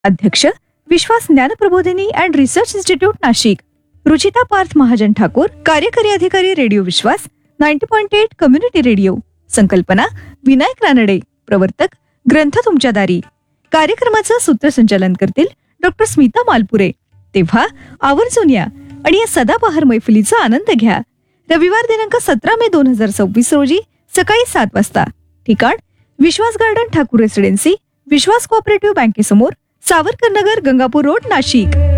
अध्यक्ष विश्वास Jnana Prabodhini and research institute Nashik. Ruchita Parth Mahajan Thakur, कार्यकारी अधिकारी रेडिओ विश्वास 90.8 कम्युनिटी रेडिओ. संकल्पना विनायक रानडे. प्रवर्तक ग्रंथ तुमच्या दारी. कार्यक्रमाचं सूत्रसंचालन करतील डॉक्टर स्मिता मालपुरे. तेव्हा आवर्जून या आणि या सदाबहार मैफिलीचा आनंद घ्या. रविवार दिनांक 17 मे 2026 रोजी सकाळी 7 वाजता. ठिकाण विश्वास गार्डन ठाकूर रेसिडेन्सी, विश्वास कोऑपरेटिव्ह बँकेसमोर, सावरकर नगर, गंगापूर रोड, नाशिक.